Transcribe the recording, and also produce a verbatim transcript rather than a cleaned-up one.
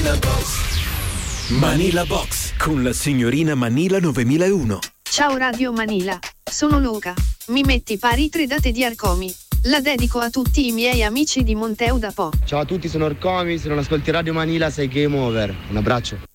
Manila Box. Manila Box con la signorina Manila novemilauno. Ciao Radio Manila, sono Luca. Mi metti pari tre date di Arcomi. La dedico a tutti i miei amici di Monteu da Po. Ciao a tutti, sono Arcomi, se non ascolti Radio Manila sei game over. Un abbraccio.